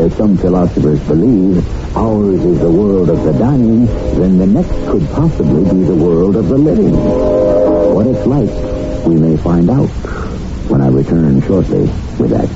as some philosophers believe, ours is the world of the dying, then the next could possibly be the world of the living. What it's like, we may find out when I return shortly with that